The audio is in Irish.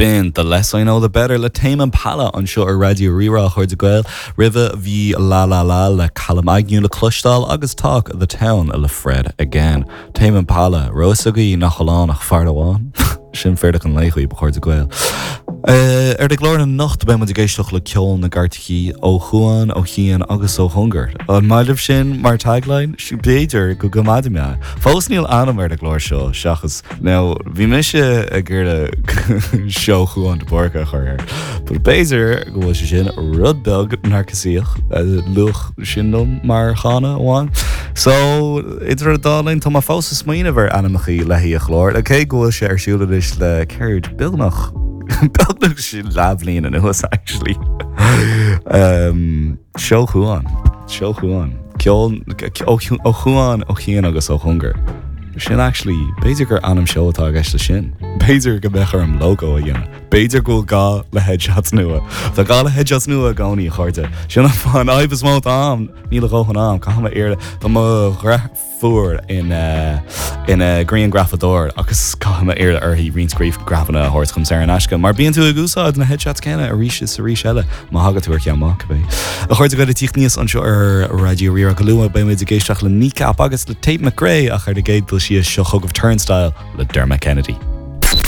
Bin, the less I know the better. Le Tame Impala an seo ar radio rira chuir de gweil. Rive hí La La La le Callum Agnew le Clustal agus Talk the Town le Fred again. Tame Impala, Rosagaí nach Chalán ach Fardawan. Sin féidir an leichaí chuir de gweil. De glór an nacht ben mu géisteach le ceol na gartaí ó chuan ó chian agus ó hungar. An maiileh sin mar tagline siú béidir go gomaidime. Fós níl anam ar de glór seo seachas. Now, bhí me se a gur seo chuan de borcha chuir. But béidir go bhfuil se sin rudbeg narcasíoch luch sindom mar chana amháin. So, idir a dálainn tá má fós is smaoine bhar animachaí leihí a chlór. Cé go bhfuil sé ar siúladis le céird bilnach. Bilnach sin lábhlíon an was actually. Seo chuan. Ceol ó chuan ó chian agus ó hungar. Sin actually, béidir gur anam seo atá gceiste sin. Béidir go bechar am logo a dhéana. Béidir go gá le headshots nua. Tá gá le headshots nua a gánaí chuirte. Sin fan aibh mó am, ní le róchan am, chama éire, tá má fuair in Green Grafador agus chama éire ar hí rinscríomh grafana a hort chum Sarah Nashka. Mar bíon tú a gúsáid na headshots cena a ríis sa ríis eile, má hagad tú ar ceamach bé. A chuirte go a tíocht níos an seo ar radio rira galúa be muid a géisteach le nícap agus le Tate McRae a chuir de géad si seo chug of Turnstile le Dermot Kennedy.